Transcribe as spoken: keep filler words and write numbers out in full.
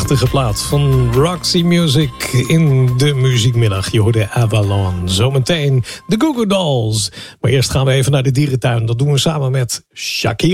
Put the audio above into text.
Prachtige plaat van Roxy Music in de muziekmiddag. Je hoorde Avalon. Zometeen de Goo Goo Dolls. Maar eerst gaan we even naar de dierentuin. Dat doen we samen met Shakira.